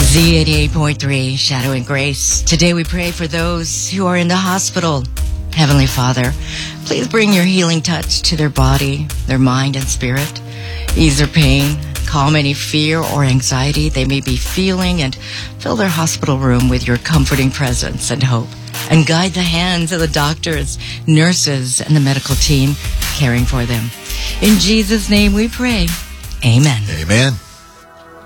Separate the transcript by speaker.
Speaker 1: Z88.3, Shadow and Grace. Today we pray for those who are in the hospital. Heavenly Father, please bring your healing touch to their body, their mind, and spirit. Ease their pain, calm any fear or anxiety they may be feeling, and fill their hospital room with your comforting presence and hope. And guide the hands of the doctors, nurses, and the medical team caring for them. In Jesus' name we pray. Amen.
Speaker 2: Amen.